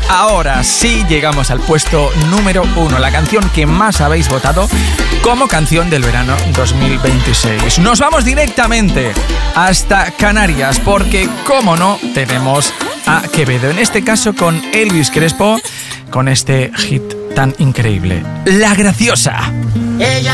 ahora sí llegamos al puesto número 1, la canción que más habéis votado como canción del verano 2026. Nos vamos directamente hasta Canarias porque, como no, tenemos a Quevedo, en este caso con Elvis Crespo, con este hit tan increíble, La Graciosa. Ella